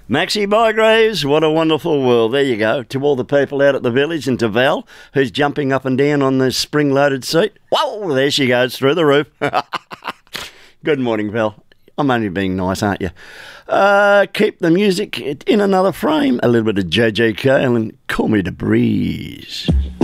Maxie Bygraves, what a wonderful world. There you go. To all the people out at the village and to Val, who's jumping up and down on the spring-loaded seat. Whoa, there she goes through the roof. Good morning, Val. I'm only being nice, aren't you? Keep the music in another frame. A little bit of JJ Cale and Call Me the Breeze.